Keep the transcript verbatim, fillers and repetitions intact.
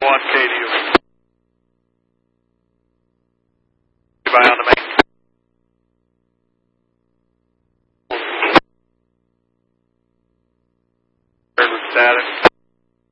One K D U. Goodbye on the main. Where's the status?